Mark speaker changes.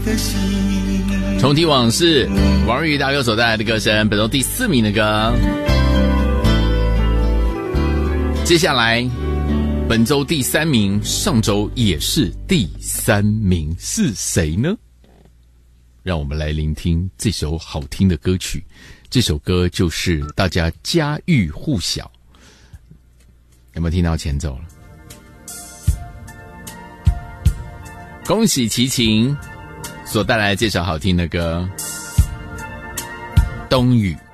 Speaker 1: 的心。
Speaker 2: 重提往事，王玉大哥所带来的歌声，本周第4名的歌。接下来本周第3名，上周也是第3名，是谁呢？让我们来聆听这首好听的歌曲。这首歌就是大家家喻户晓，有没有听到前奏了？恭喜齐秦所带来这首好听的歌《冬雨》。